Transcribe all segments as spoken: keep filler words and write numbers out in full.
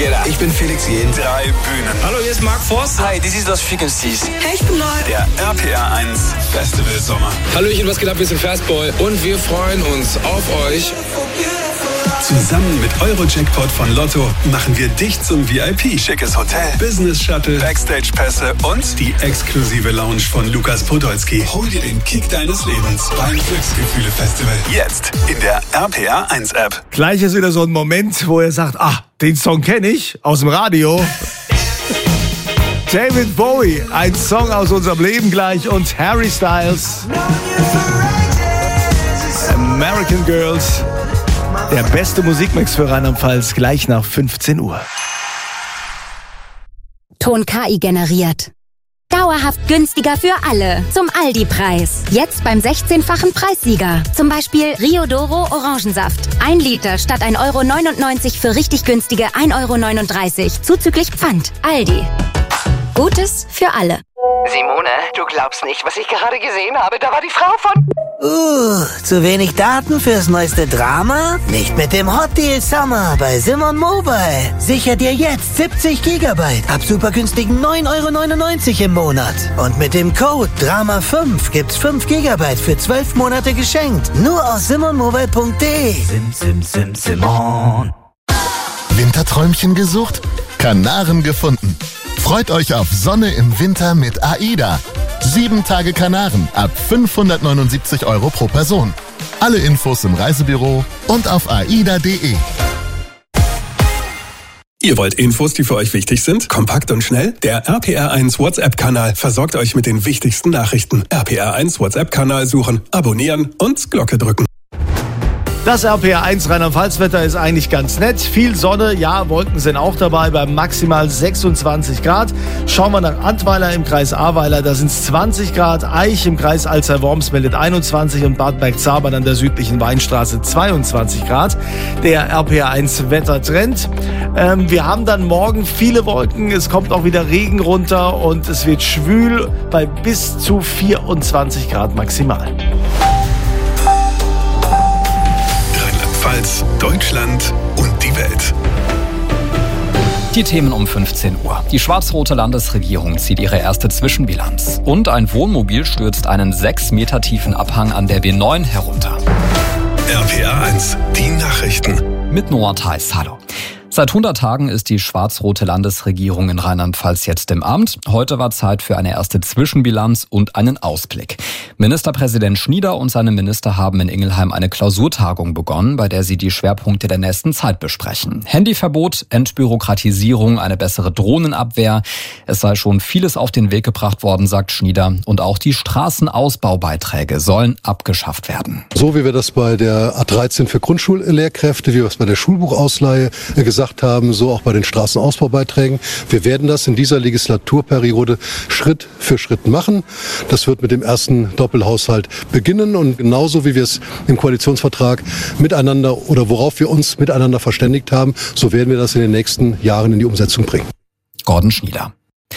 Guetta. Ich bin Felix Jähn. Drei Bühnen. Hallo, hier ist Mark Forster. Hi, this is Los Frequencies. Hey, ich bin Neu. Der R P R eins Festival Sommer. Hallöchen, was geht ab? Wir sind Fastboy und wir freuen uns auf euch. Zusammen mit Euro-Jackpot von Lotto machen wir dich zum V I P. Schickes Hotel, Business-Shuttle, Backstage-Pässe und die exklusive Lounge von Lukas Podolski. Hol dir den Kick deines Lebens beim Glücksgefühle-Festival. jetzt in der R P R eins App. Gleich ist wieder so ein Moment, wo er sagt, ah, den Song kenne ich aus dem Radio. David Bowie, ein Song aus unserem Leben gleich, und Harry Styles, American Girls. Der beste Musikmix für Rheinland-Pfalz gleich nach fünfzehn Uhr. Ton K I generiert. Dauerhaft günstiger für alle. Zum Aldi-Preis. Jetzt beim sechzehnfachen Preissieger. Zum Beispiel Rio Doro Orangensaft. Ein Liter statt ein Euro neunundneunzig für richtig günstige ein Euro neununddreißig. Zuzüglich Pfand. Aldi. Gutes für alle. Simone, du glaubst nicht, was ich gerade gesehen habe. Da war die Frau von... Uh, zu wenig Daten fürs neueste Drama? Nicht mit dem Hot Deal Summer bei Simon Mobile. Sicher dir jetzt siebzig Gigabyte ab super günstigen neun Euro neunundneunzig im Monat. Und mit dem Code Drama fünf gibt's fünf Gigabyte für zwölf Monate geschenkt. Nur aus simonmobile punkt de. Sim, sim, sim, Simon. Winterträumchen gesucht? Kanaren gefunden. Freut euch auf Sonne im Winter mit AIDA. Sieben Tage Kanaren ab fünfhundertneunundsiebzig Euro pro Person. Alle Infos im Reisebüro und auf aida punkt de. Ihr wollt Infos, die für euch wichtig sind? Kompakt und schnell? Der R P R eins WhatsApp-Kanal versorgt euch mit den wichtigsten Nachrichten. R P R eins WhatsApp-Kanal suchen, abonnieren und Glocke drücken. Das R P R eins Rheinland-Pfalz-Wetter ist eigentlich ganz nett. Viel Sonne, ja, Wolken sind auch dabei bei maximal sechsundzwanzig Grad. Schauen wir nach Antweiler im Kreis Ahrweiler, da sind es zwanzig Grad. Eich im Kreis Alzey-Worms meldet einundzwanzig und Bad Bergzabern an der südlichen Weinstraße zweiundzwanzig Grad. Der R P R eins Wettertrend. Ähm, wir haben dann morgen viele Wolken, es kommt auch wieder Regen runter und es wird schwül bei bis zu vierundzwanzig Grad maximal. Rheinland-Pfalz, Deutschland und die Welt. Die Themen um fünfzehn Uhr. Die schwarz-rote Landesregierung zieht ihre erste Zwischenbilanz. Und ein Wohnmobil stürzt einen sechs Meter tiefen Abhang an der B neun herunter. R P R eins, die Nachrichten. Mit Noah Theis, hallo. Seit hundert Tagen ist die schwarz-rote Landesregierung in Rheinland-Pfalz jetzt im Amt. Heute war Zeit für eine erste Zwischenbilanz und einen Ausblick. Ministerpräsident Schnieder und seine Minister haben in Ingelheim eine Klausurtagung begonnen, bei der sie die Schwerpunkte der nächsten Zeit besprechen. Handyverbot, Entbürokratisierung, eine bessere Drohnenabwehr. Es sei schon vieles auf den Weg gebracht worden, sagt Schnieder. Und auch die Straßenausbaubeiträge sollen abgeschafft werden. So wie wir das bei der A dreizehn für Grundschullehrkräfte, wie wir es bei der Schulbuchausleihe gesagt haben, so auch bei den Straßenausbaubeiträgen. Wir werden das in dieser Legislaturperiode Schritt für Schritt machen. Das wird mit dem ersten Doppelhaushalt beginnen und genauso wie wir es im Koalitionsvertrag miteinander oder worauf wir uns miteinander verständigt haben, so werden wir das in den nächsten Jahren in die Umsetzung bringen. Gordon Schnieder.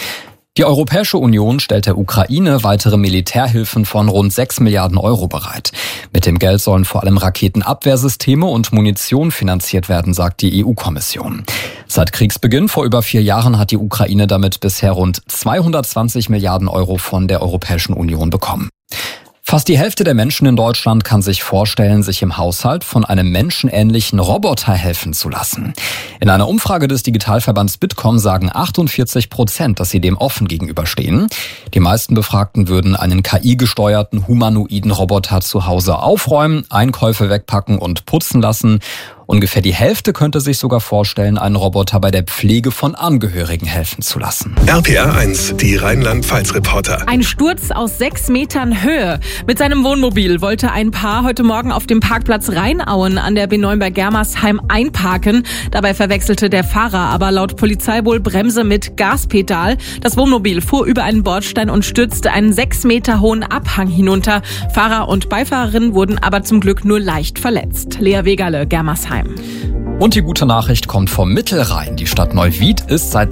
Die Europäische Union stellt der Ukraine weitere Militärhilfen von rund sechs Milliarden Euro bereit. Mit dem Geld sollen vor allem Raketenabwehrsysteme und Munition finanziert werden, sagt die E U-Kommission. Seit Kriegsbeginn vor über vier Jahren hat die Ukraine damit bisher rund zweihundertzwanzig Milliarden Euro von der Europäischen Union bekommen. Fast die Hälfte der Menschen in Deutschland kann sich vorstellen, sich im Haushalt von einem menschenähnlichen Roboter helfen zu lassen. In einer Umfrage des Digitalverbands Bitkom sagen achtundvierzig Prozent, dass sie dem offen gegenüberstehen. Die meisten Befragten würden einen K I-gesteuerten humanoiden Roboter zu Hause aufräumen, Einkäufe wegpacken und putzen lassen. Ungefähr die Hälfte könnte sich sogar vorstellen, einen Roboter bei der Pflege von Angehörigen helfen zu lassen. R P R eins, die Rheinland-Pfalz-Reporter. Ein Sturz aus sechs Metern Höhe. Mit seinem Wohnmobil wollte ein Paar heute Morgen auf dem Parkplatz Rheinauen an der B neun bei Germersheim einparken. Dabei verwechselte der Fahrer aber laut Polizei wohl Bremse mit Gaspedal. Das Wohnmobil fuhr über einen Bordstein und stürzte einen sechs Meter hohen Abhang hinunter. Fahrer und Beifahrerin wurden aber zum Glück nur leicht verletzt. Lea Wegerle, Germersheim. Und die gute Nachricht kommt vom Mittelrhein. Die Stadt Neuwied ist seit